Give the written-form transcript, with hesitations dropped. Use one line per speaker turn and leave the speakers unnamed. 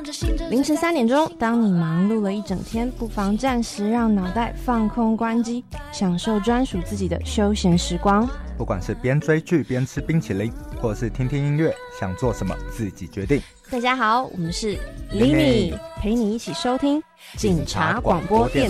凌晨3点钟，当你忙碌了一整天，不妨暂时让脑袋放空关机，享受专属自己的休闲时光。
不管是边追剧边吃冰淇淋，或是听听音乐，想做什么自己决定。
大家好，我们是 Lini， 陪你一起收听警察广播电